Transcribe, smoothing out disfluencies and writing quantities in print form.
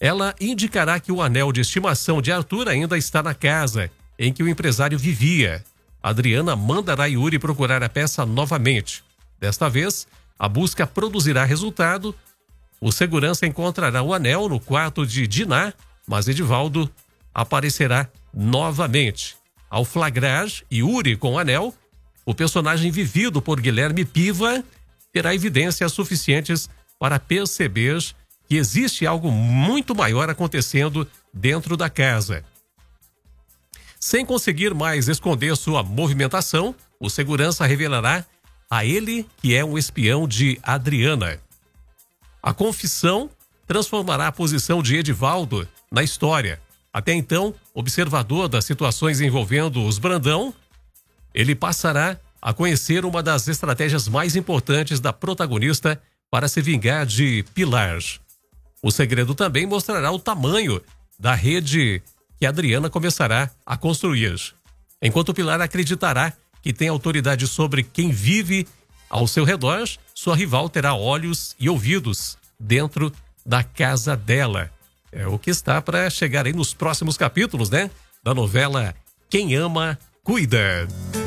Ela indicará que o anel de estimação de Arthur ainda está na casa em que o empresário vivia. Adriana mandará Yuri procurar a peça novamente. Desta vez, a busca produzirá resultado. O segurança encontrará o anel no quarto de Diná, mas Edivaldo aparecerá novamente. Ao flagrar Yuri com o anel, o personagem vivido por Guilherme Piva terá evidências suficientes para perceber que existe algo muito maior acontecendo dentro da casa. Sem conseguir mais esconder sua movimentação, o segurança revelará a ele que é um espião de Adriana. A confissão transformará a posição de Edivaldo na história. Até então, observador das situações envolvendo os Brandão, ele passará a conhecer uma das estratégias mais importantes da protagonista para se vingar de Pilar. O segredo também mostrará o tamanho da rede que Adriana começará a construir. Enquanto Pilar acreditará que tem autoridade sobre quem vive ao seu redor, sua rival terá olhos e ouvidos dentro da casa dela. É o que está para chegar aí nos próximos capítulos, né? Da novela Quem Ama, Cuida.